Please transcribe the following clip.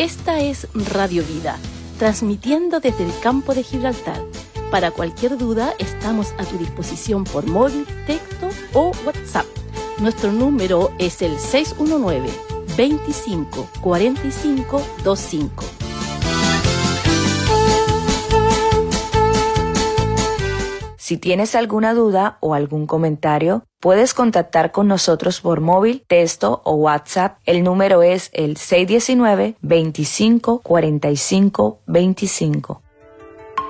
Esta es Radio Vida, transmitiendo desde el campo de Gibraltar. Para cualquier duda, estamos a tu disposición por móvil, texto o WhatsApp. Nuestro número es el 619-254525. Si tienes alguna duda o algún comentario, puedes contactar con nosotros por móvil, texto o WhatsApp. El número es el 619-254525.